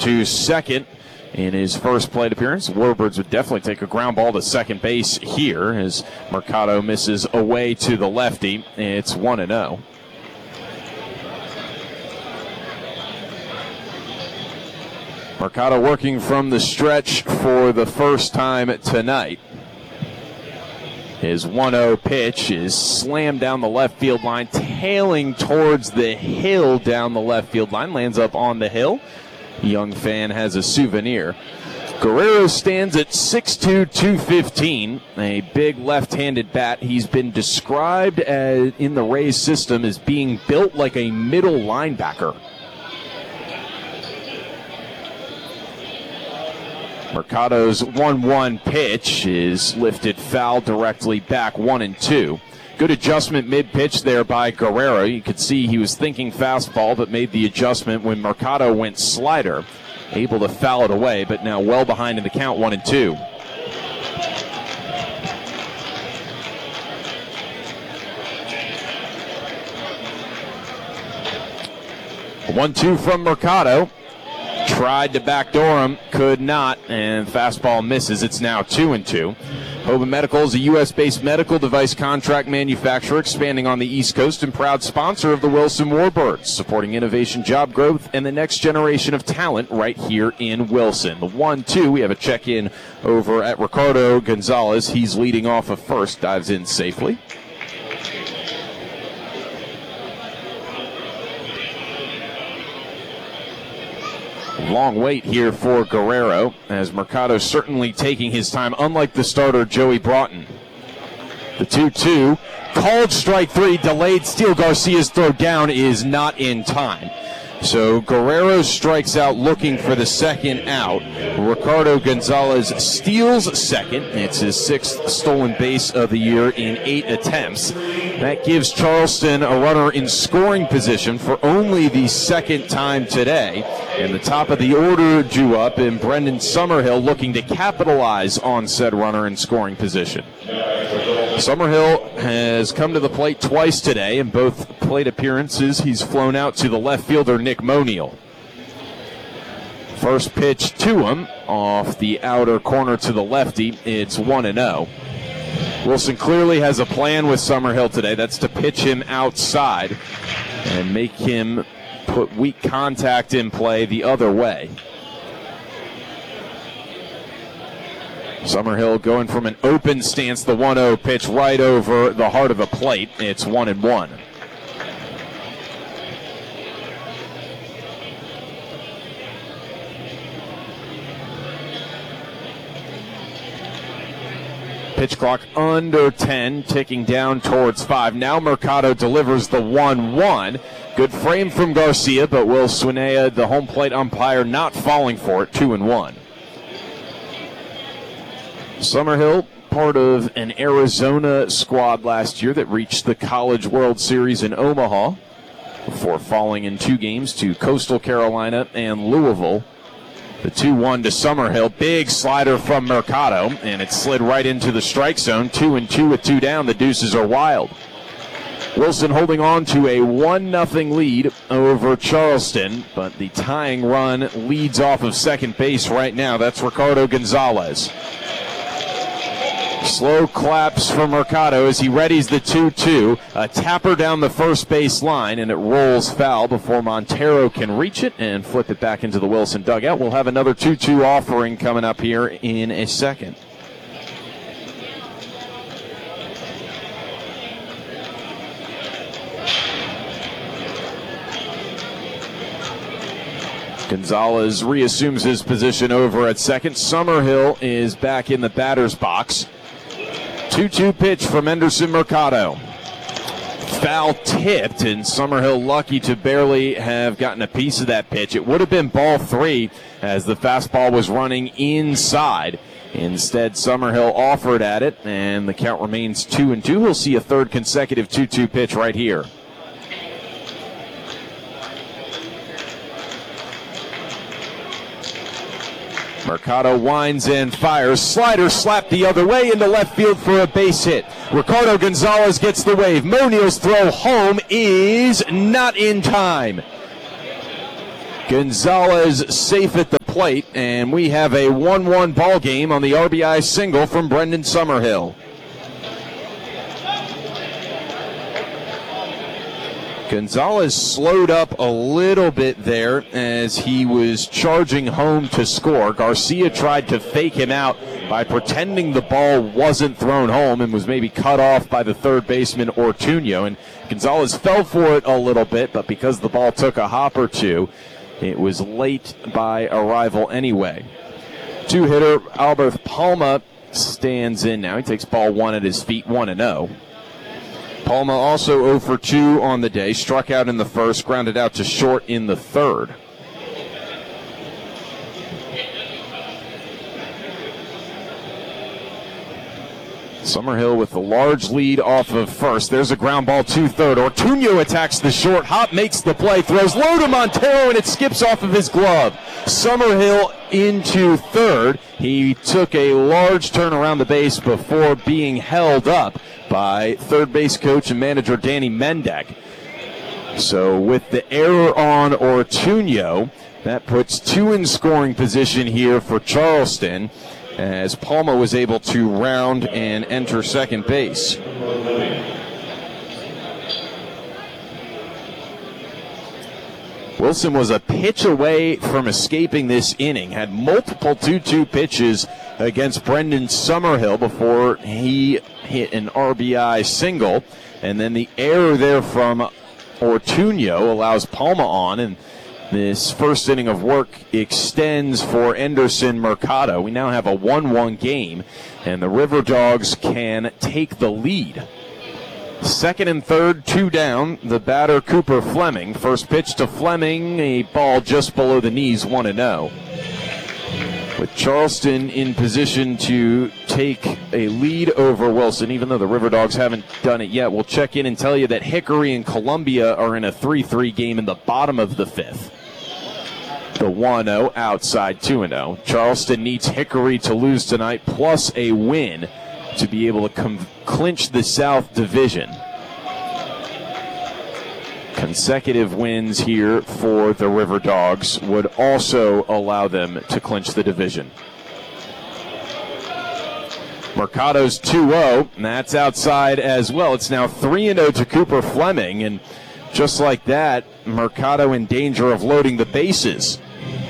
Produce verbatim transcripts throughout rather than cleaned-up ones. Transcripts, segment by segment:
to second in his first plate appearance. Warbirds would definitely take a ground ball to second base here as Mercado misses away to the lefty. It's one and oh. Mercado working from the stretch for the first time tonight. His one oh pitch is slammed down the left field line, tailing towards the hill down the left field line. Lands up on the hill. Young fan has a souvenir. Guerrero stands at six two, two fifteen, a big left-handed bat. He's been described as, in the Rays system as being built like a middle linebacker. Mercado's one one pitch is lifted foul directly back, one and two. Good adjustment mid-pitch there by Guerrero. You could see he was thinking fastball, but made the adjustment when Mercado went slider. Able to foul it away, but now well behind in the count, one and two. one two from Mercado. Tried to backdoor him, could not, and fastball misses. It's now two and two. Hoban Medical is a U S-based medical device contract manufacturer expanding on the East Coast and proud sponsor of the Wilson Warbirds, supporting innovation, job growth, and the next generation of talent right here in Wilson. The one two, we have a check-in over at Ricardo Gonzalez. He's leading off of first, dives in safely. Long wait here for Guerrero, as Mercado certainly taking his time, unlike the starter Joey Broughton. The two two, called strike three, delayed steal. Garcia's throw down is not in time. So Guerrero strikes out looking for the second out. Ricardo Gonzalez steals second. It's his sixth stolen base of the year in eight attempts. That gives Charleston a runner in scoring position for only the second time today. And the top of the order drew up, and Brendan Summerhill looking to capitalize on said runner in scoring position. Summerhill has come to the plate twice today. In both plate appearances, he's flown out to the left fielder, Nick Monial. First pitch to him, off the outer corner to the lefty. It's one and oh. Wilson clearly has a plan with Summerhill today. That's to pitch him outside and make him put weak contact in play the other way. Summerhill going from an open stance, the one oh pitch right over the heart of the plate. It's one and one. Pitch clock under ten, ticking down towards five. Now Mercado delivers the one one. Good frame from Garcia, but Will Swinea, the home plate umpire, not falling for it. Two and one. Summerhill, part of an Arizona squad last year that reached the College World Series in Omaha before falling in two games to Coastal Carolina and Louisville. The two one to Summerhill. Big slider from Mercado, and it slid right into the strike zone. Two and two with two down. The deuces are wild. Wilson holding on to a one nothing lead over Charleston, but the tying run leads off of second base right now. That's Ricardo Gonzalez. Slow claps from Mercado as he readies the two two. A tapper down the first base line, and it rolls foul before Montero can reach it and flip it back into the Wilson dugout. We'll have another two two offering coming up here in a second. Gonzalez reassumes his position over at second. Summerhill is back in the batter's box. two two pitch from Henderson Mercado. Foul tipped, and Summerhill lucky to barely have gotten a piece of that pitch. It would have been ball three as the fastball was running inside. Instead, Summerhill offered at it, and the count remains two and two. We'll see a third consecutive two two pitch right here. Mercado winds and fires. Slider slapped the other way into left field for a base hit. Ricardo Gonzalez gets the wave. Monial's throw home is not in time. Gonzalez safe at the plate, and we have a one one ball game on the R B I single from Brendan Summerhill. Gonzalez slowed up a little bit there as he was charging home to score. Garcia tried to fake him out by pretending the ball wasn't thrown home and was maybe cut off by the third baseman Ortuño. And Gonzalez fell for it a little bit, but because the ball took a hop or two, it was late by arrival anyway. Two-hitter Albert Palma stands in now. He takes ball one at his feet, one and oh. Palma also oh for two on the day, struck out in the first, grounded out to short in the third. Summerhill with a large lead off of first. There's a ground ball to third. Ortuño attacks the short. Hop makes the play, throws low to Montero, and it skips off of his glove. Summerhill into third. He took a large turn around the base before being held up by third base coach and manager Danny Mendak. So with the error on Ortuño, that puts two in scoring position here for Charleston, as Palma was able to round and enter second base. Wilson was a pitch away from escaping this inning, had multiple two two pitches against Brendan Summerhill before he hit an R B I single, and then the error there from Ortuño allows Palma on, and this first inning of work extends for Enderson Mercado. We now have a one one game, and the River Dogs can take the lead. Second and third, two down. The batter, Cooper Fleming. First pitch to Fleming, a ball just below the knees, one and oh. With Charleston in position to take a lead over Wilson, even though the River Dogs haven't done it yet. We'll check in and tell you that Hickory and Columbia are in a three three game in the bottom of the fifth. The one oh outside two and oh. Charleston needs Hickory to lose tonight, plus a win to be able to com- clinch the South Division. Consecutive wins here for the River Dogs would also allow them to clinch the division. Mercado's two oh, and that's outside as well. It's now three and oh to Cooper Fleming, and just like that, Mercado in danger of loading the bases.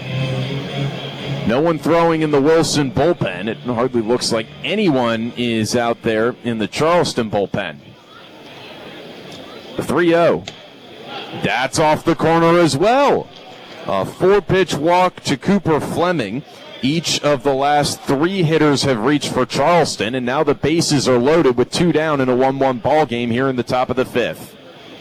No one throwing in the Wilson bullpen. It hardly looks like anyone is out there in the Charleston bullpen. The three oh. That's off the corner as well. A four-pitch walk to Cooper Fleming. Each of the last three hitters have reached for Charleston, and now the bases are loaded with two down in a one one ball game here in the top of the fifth.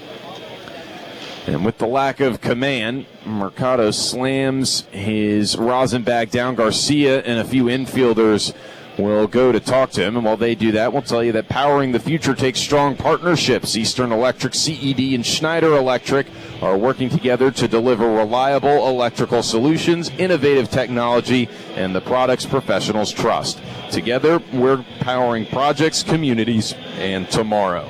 And with the lack of command, Mercado slams his rosin bag down. Garcia and a few infielders will go to talk to him. And while they do that, we'll tell you that powering the future takes strong partnerships. Eastern Electric, C E D, and Schneider Electric are working together to deliver reliable electrical solutions, innovative technology, and the products professionals trust. Together, we're powering projects, communities, and tomorrow.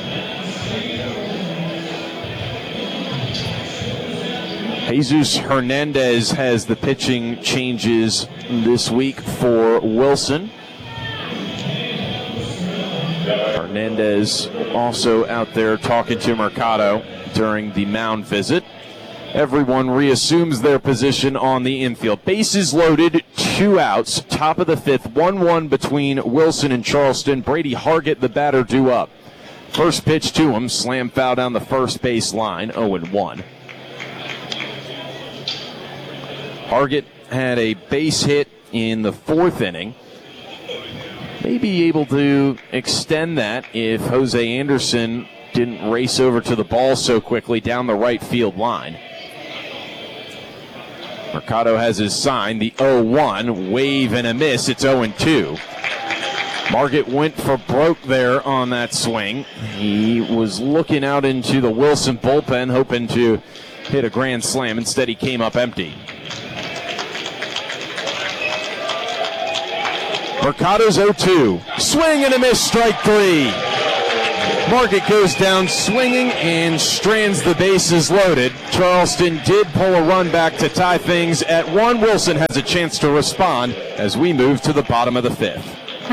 Jesus Hernandez has the pitching changes this week for Wilson. Hernandez also out there talking to Mercado during the mound visit. Everyone reassumes their position on the infield. Bases loaded, two outs, top of the fifth, one one between Wilson and Charleston. Brady Hargett, the batter, due up. First pitch to him, slam foul down the first base line, oh and one. Hargett had a base hit in the fourth inning. May be able to extend that if Jose Anderson didn't race over to the ball so quickly down the right field line. Mercado has his sign, the oh one, wave and a miss, it's oh and two. Margett went for broke there on that swing. He was looking out into the Wilson bullpen, hoping to hit a grand slam. Instead, he came up empty. Mercado's oh two. Swing and a miss, strike three. Market goes down swinging and strands the bases loaded. Charleston did pull a run back to tie things at one. Wilson has a chance to respond as we move to the bottom of the fifth.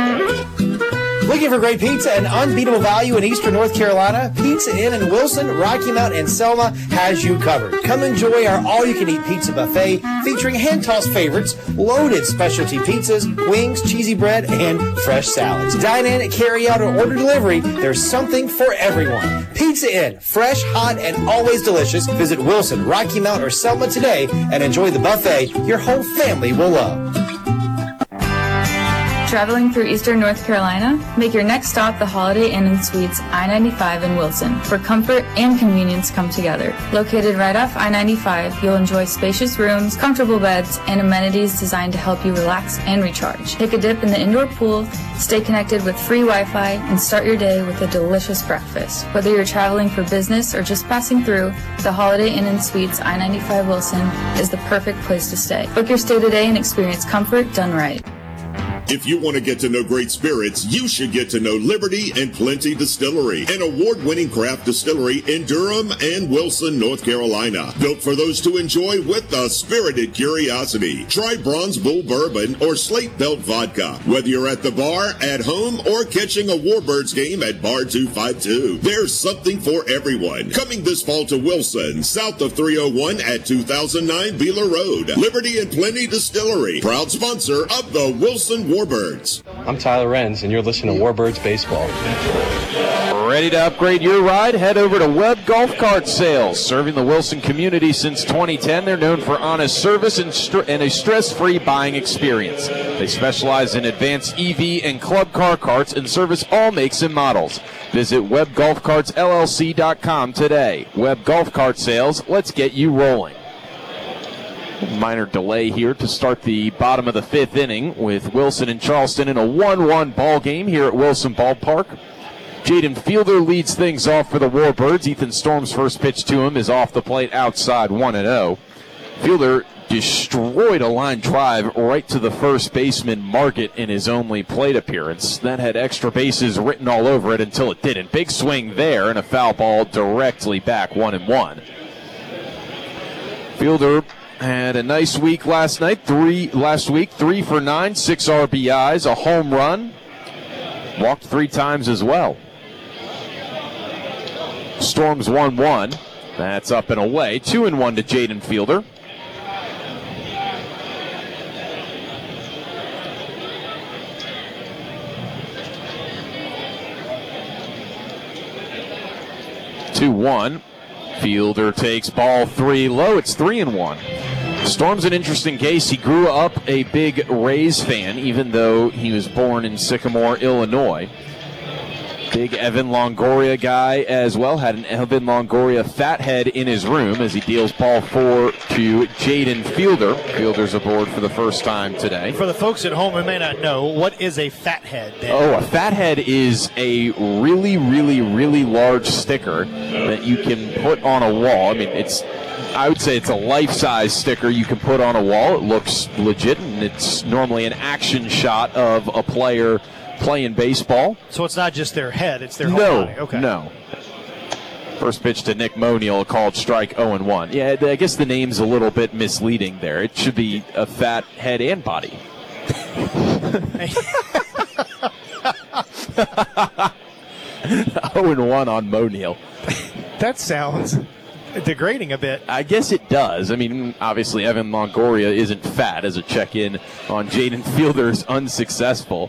Looking for great pizza and unbeatable value in Eastern North Carolina? Pizza Inn in Wilson, Rocky Mount, and Selma has you covered. Come enjoy our all-you-can-eat pizza buffet featuring hand-tossed favorites, loaded specialty pizzas, wings, cheesy bread, and fresh salads. Dine in, carry out, or order delivery. There's something for everyone. Pizza Inn, fresh, hot, and always delicious. Visit Wilson, Rocky Mount, or Selma today and enjoy the buffet your whole family will love. Traveling through Eastern North Carolina? Make your next stop the Holiday Inn and Suites I ninety-five in Wilson, where comfort and convenience come together. Located right off I ninety-five, you'll enjoy spacious rooms, comfortable beds, and amenities designed to help you relax and recharge. Take a dip in the indoor pool, stay connected with free Wi-Fi, and start your day with a delicious breakfast. Whether you're traveling for business or just passing through, the Holiday Inn and Suites I ninety-five Wilson is the perfect place to stay. Book your stay today and experience comfort done right. If you want to get to know great spirits, you should get to know Liberty and Plenty Distillery, an award-winning craft distillery in Durham and Wilson, North Carolina. Built for those to enjoy with a spirited curiosity. Try Bronze Bull Bourbon or Slate Belt Vodka. Whether you're at the bar, at home, or catching a Warbirds game at Bar two fifty-two, there's something for everyone. Coming this fall to Wilson, south of three oh one at two thousand nine Beeler Road. Liberty and Plenty Distillery, proud sponsor of the Wilson Warbirds. I'm Tyler Renz, and you're listening to Warbirds Baseball. Ready to upgrade your ride? Head over to Webb Golf Cart Sales. Serving the Wilson community since twenty ten, they're known for honest service and, st- and a stress-free buying experience. They specialize in advanced E V and club car carts and service all makes and models. Visit webb golf carts l l c dot com today. Webb Golf Cart Sales, let's get you rolling. Minor delay here to start the bottom of the fifth inning with Wilson and Charleston in a one one ball game here at Wilson Ballpark. Jaden Fielder leads things off for the Warbirds. Ethan Storm's first pitch to him is off the plate outside one and oh. Fielder destroyed a line drive right to the first baseman Margit in his only plate appearance. That had extra bases written all over it until it didn't. Big swing there and a foul ball directly back one and one. Fielder had a nice week last night. Three last week, three for nine, six R B Is, a home run. Walked three times as well. Storms one one. That's up and away. Two and one to Jaden Fielder. two one. Fielder takes ball three low. It's three and one. Storm's an interesting case. He grew up a big Rays fan, even though he was born in Sycamore, Illinois. Big Evan Longoria guy as well. Had an Evan Longoria fathead in his room as he deals ball four to Jaden Fielder. Fielder's aboard for the first time today. For the folks at home who may not know, what is a fathead? Dan? Oh, a fathead is a really, really, really large sticker that you can put on a wall. I mean, it's, I would say it's a life-size sticker you can put on a wall. It looks legit, and it's normally an action shot of a player playing baseball. So it's not just their head, it's their whole no, body. Okay. No. First pitch to Nick Monial, called strike oh and one. Yeah, I guess the name's a little bit misleading there. It should be a fat head and body. oh and one on Monial. That sounds degrading a bit. I guess it does. I mean, obviously Evan Longoria isn't fat as a check-in on Jaden Fielder's unsuccessful.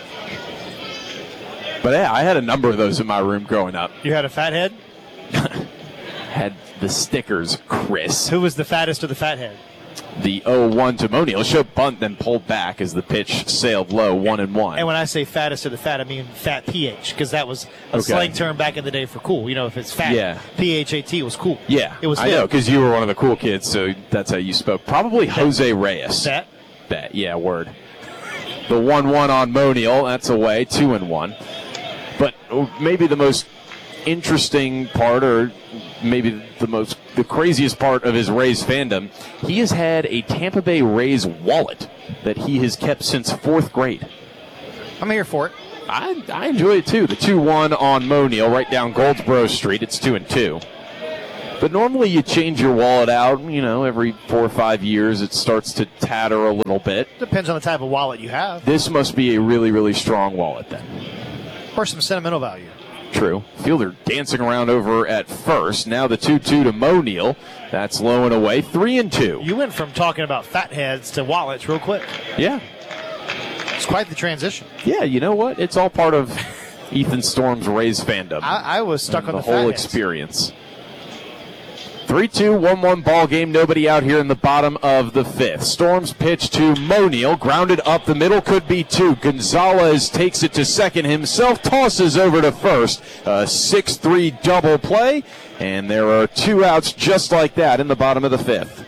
But yeah, I had a number of those in my room growing up. You had a fat head? Had the stickers, Chris. Who was the fattest of the fat head? The oh one to Monial. Showed bunt, then pulled back as the pitch sailed low, one and one. And when I say fattest of the fat, I mean fat P H, because that was a okay. slang term back in the day for cool. You know, if it's fat, yeah. P H A T was cool. Yeah, it was. I him. know, because you were one of the cool kids, so that's how you spoke. Probably Jose Reyes. That? That, yeah, word. The one one on Monial, that's away, two and one. But maybe the most interesting part, or maybe the most the craziest part of his Rays fandom, he has had a Tampa Bay Rays wallet that he has kept since fourth grade. I'm here for it. I, I enjoy it too. The two one on Mo Neal right down Goldsboro Street. It's two and two. But normally you change your wallet out, you know, every four or five years it starts to tatter a little bit. Depends on the type of wallet you have. This must be a really, really strong wallet then. Or some sentimental value. True. Fielder dancing around over at first. Now the two two to Mo Neal. That's low and away. Three and two. You went from talking about fat heads to wallets real quick. Yeah. It's quite the transition. Yeah, you know what? It's all part of Ethan Storm's Rays fandom. I, I was stuck on the, the whole fat experience. three two, one one ball game. Nobody out here in the bottom of the fifth. Storms pitch to Mo Neal. Grounded up the middle. Could be two. Gonzalez takes it to second himself. Tosses over to first. A six three double play. And there are two outs just like that in the bottom of the fifth.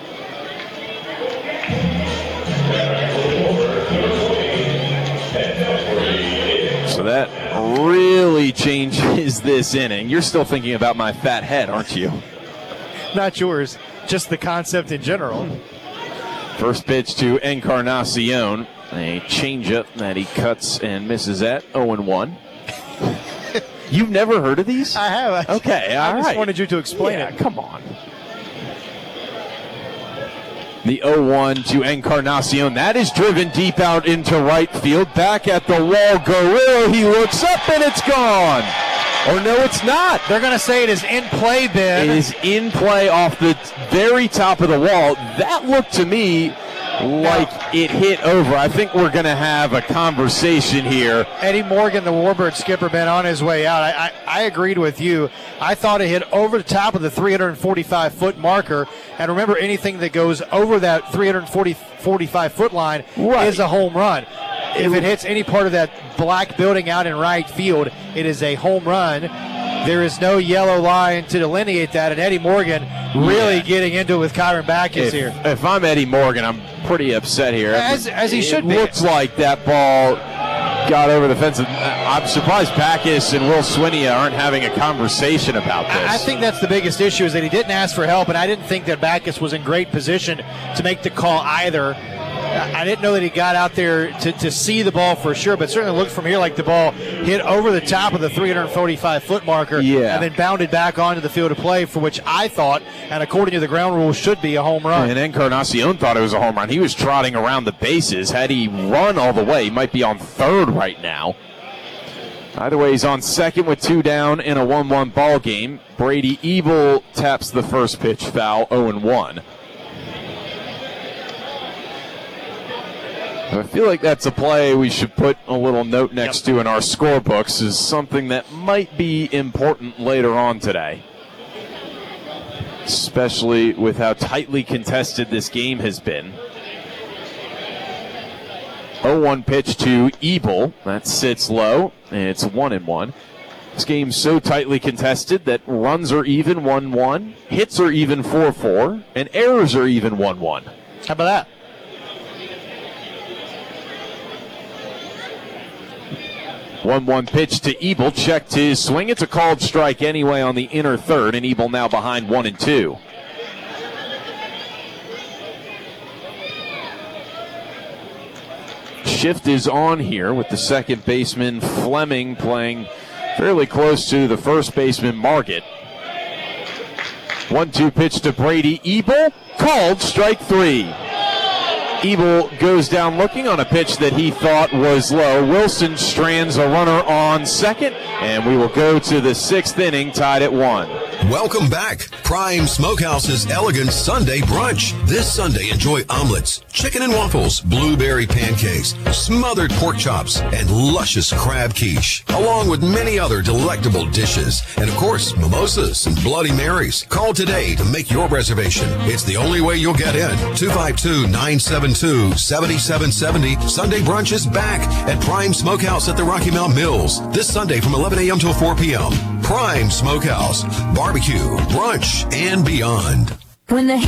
So that really changes this inning. You're still thinking about my fat head, aren't you? Not yours, just the concept in general. First pitch to Encarnacion. A changeup that he cuts and misses at oh and one. You've never heard of these? I have. Okay, all I just right. wanted you to explain yeah, it. Come on. The oh one to Encarnacion. That is driven deep out into right field. Back at the wall. Guerrero, he looks up and it's gone. Or no, it's not. They're going to say it is in play, Ben. It is in play off the very top of the wall. That looked to me like it hit over. I think we're going to have a conversation here. Eddie Morgan, the Warbird skipper, been on his way out. I, I, I agreed with you. I thought it hit over the top of the three forty-five foot marker. And remember, anything that goes over that three forty-five foot line right. is a home run. If it hits any part of that black building out in right field, it is a home run. There is no yellow line to delineate that, and Eddie Morgan really yeah. getting into it with Kyron Backus if, here. If I'm Eddie Morgan, I'm pretty upset here. As, as he it should be. It looks like that ball got over the fence. I'm surprised Backus and Will Swinia aren't having a conversation about this. I think that's the biggest issue, is that he didn't ask for help, and I didn't think that Backus was in great position to make the call either. I didn't know that he got out there to, to see the ball for sure, but certainly looked from here like the ball hit over the top of the three forty-five foot marker yeah. and then bounded back onto the field of play, for which I thought, and according to the ground rules, should be a home run. And Encarnacion thought it was a home run. He was trotting around the bases. Had he run all the way, he might be on third right now. Either way, he's on second with two down in a one one ball game. Brady Ebel taps the first pitch foul, oh and one. I feel like that's a play we should put a little note next yep. to in our scorebooks, is something that might be important later on today. Especially with how tightly contested this game has been. oh one pitch to Ebel. That sits low, and it's one and one. This game's so tightly contested that runs are even one one, hits are even four four, and errors are even one one. How about that? one one pitch to Ebel, checked his swing. It's a called strike anyway on the inner third, and Ebel now behind one and two. Shift is on here with the second baseman Fleming playing fairly close to the first baseman Margit. one two pitch to Brady Ebel, called strike three. Ebel goes down looking on a pitch that he thought was low. Wilson strands a runner on second, and we will go to the sixth inning tied at one. Welcome back. Prime Smokehouse's Elegant Sunday Brunch. This Sunday, enjoy omelets, chicken and waffles, blueberry pancakes, smothered pork chops, and luscious crab quiche, along with many other delectable dishes. And, of course, mimosas and Bloody Marys. Call today to make your reservation. It's the only way you'll get in. two five two, nine seven two, seven seven seven zero. Sunday Brunch is back at Prime Smokehouse at the Rocky Mount Mills. This Sunday from eleven a.m. till four p.m. Prime Smokehouse. Barbecue, brunch, and beyond. When the